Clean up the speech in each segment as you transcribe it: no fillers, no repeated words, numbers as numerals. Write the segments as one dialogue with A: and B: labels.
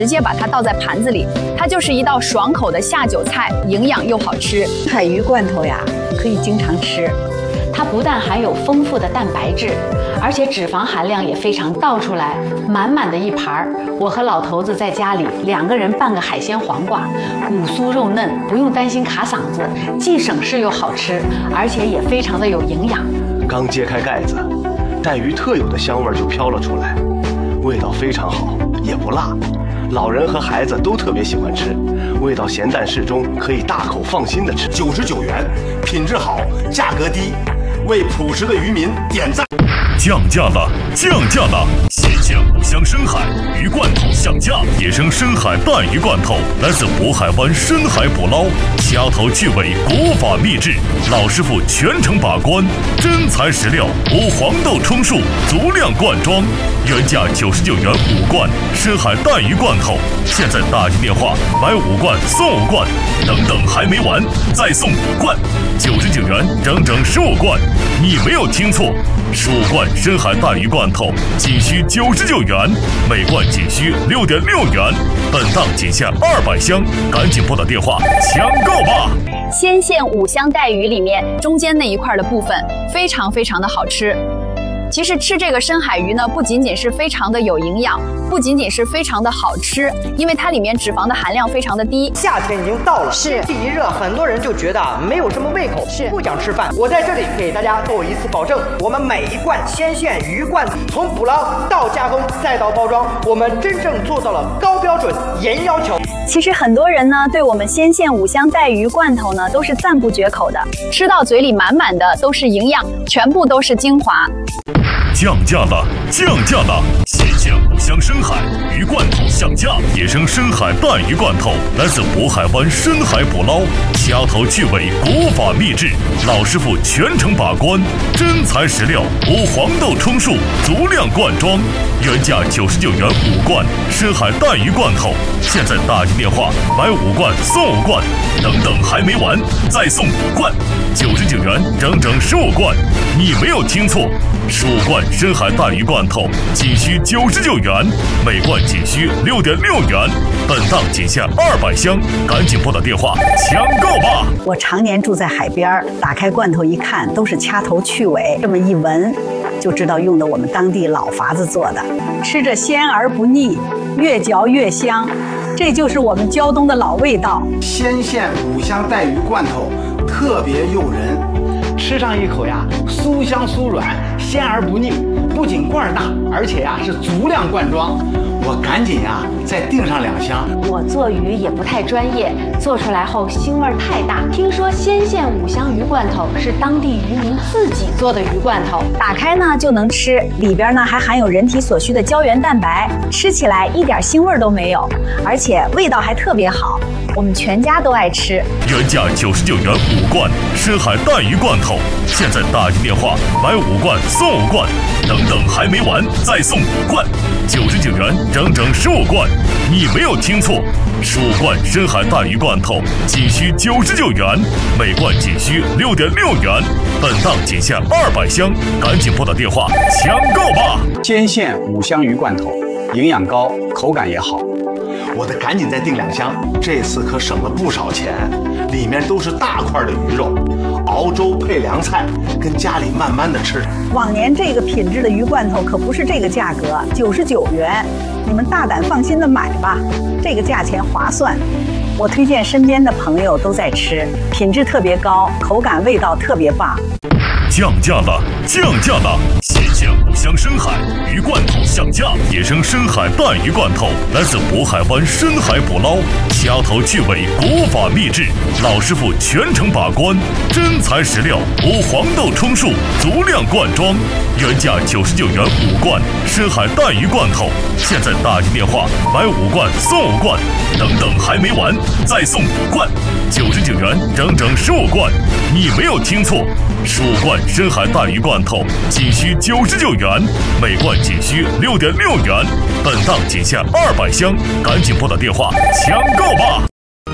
A: 直接把它倒在盘子里，它就是一道爽口的下酒菜，营养又好吃。
B: 海鱼罐头呀，可以经常吃。
C: 它不但含有丰富的蛋白质，而且脂肪含量也非常，倒出来满满的一盘。我和老头子在家里2个人拌个海鲜黄瓜，骨酥肉嫩，不用担心卡嗓子，既省事又好吃，而且也非常的有营养。
D: 刚揭开盖子，带鱼特有的香味就飘了出来，味道非常好，也不辣。老人和孩子都特别喜欢吃，味道咸淡适中，可以大口放心的吃。
E: 99元，品质好，价格低，为朴实的渔民点赞。
F: 降价了，降价了！新鲜五香深海鱼罐头降价，野生深海淡鱼罐头来自渤海湾深海捕捞，掐头去尾，国法秘制，老师傅全程把关，真材实料，无黄豆充数，足量灌装，原价99元5罐深海淡鱼罐头，现在打进电话买5罐送5罐，等等还没完，再送5罐，99元整整15罐，你没有听错，15罐深海淡鱼罐头仅需99元，每罐仅需6.6元，本档仅限200箱，赶紧拨打电话抢购吧！
A: 鲜馅5香带鱼里面中间那一块的部分非常非常的好吃。其实吃这个深海鱼呢，不仅仅是非常的有营养，不仅仅是非常的好吃，因为它里面脂肪的含量非常的低。
G: 夏天已经到了，
B: 是
G: 天气一热，很多人就觉得没有什么胃口，
B: 是
G: 不想吃饭。我在这里给大家做一次保证，我们每一罐鲜馅鱼罐头，从捕捞到加工再到包装，我们真正做到了高标准、严要求。
A: 其实很多人呢，对我们鲜馅5香带鱼罐头呢，都是赞不绝口的，吃到嘴里满满的都是营养，全部都是精华。
F: 降价了，降价了！新鲜五香深海鱼罐头降价，野生深海淡鱼罐头来自渤海湾深海捕捞，掐头去尾，国法秘制，老师傅全程把关，真材实料，无黄豆充数，足量灌装，原价99元5罐深海淡鱼罐头，现在打进电话买5罐送5罐，等等还没完，再送5罐，99元整整15罐，你没有听错，15罐深海淡鱼罐头仅需99元，每罐仅需6.6元，本档仅限200箱，赶紧拨打电话抢购吧！
B: 我常年住在海边，打开罐头一看，都是掐头去尾，这么一闻就知道用的我们当地老法子做的，吃着鲜而不腻，越嚼越香，这就是我们胶东的老味道。
E: 鲜馅5香带鱼罐头特别诱人，吃上一口呀，酥香酥软，鲜而不腻，不仅罐大，而且呀是足量灌装。我赶紧呀再订上2箱。
C: 我做鱼也不太专业，做出来后腥味太大。听说鲜馅5香鱼罐头是当地渔民自己做的鱼罐头，
A: 打开呢就能吃，里边呢还含有人体所需的胶原蛋白，吃起来一点腥味都没有，而且味道还特别好，我们全家都爱吃。
F: 原价99元5罐深海淡鱼罐头，现在打进电话买5罐送5罐，等等还没完，再送5罐，99元整整15罐，你没有听错，15罐深海淡鱼罐头仅需99元，每罐仅需6.6元，本档仅限200箱，赶紧拨打电话抢购吧！
H: 鲜馅5香鱼罐头，营养高，口感也好。
E: 我得赶紧再订2箱，这次可省了不少钱，里面都是大块的鱼肉，熬粥配凉菜，跟家里慢慢的吃。
B: 往年这个品质的鱼罐头可不是这个价格，99元，你们大胆放心的买吧，这个价钱划算。我推荐身边的朋友都在吃，品质特别高，口感味道特别棒。
F: 降价了，降价了！新鲜五香深海鱼罐头降价，野生深海淡鱼罐头来自渤海湾深海捕捞，掐头去尾，国法秘制，老师傅全程把关，真材实料，无黄豆充数，足量灌装，原价99元5罐深海淡鱼罐头，现在打进电话买5罐送5罐，等等还没完，再送5罐，99元整整15罐，你没有听错，15罐深海淡鱼罐头仅需99元，每罐仅需6.6元，本档仅限200箱，赶紧拨打电话抢购吧！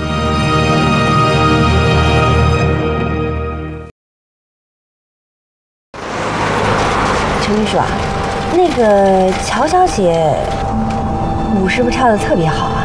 I: 陈秘书啊，那个乔小姐舞是不是跳得特别好啊？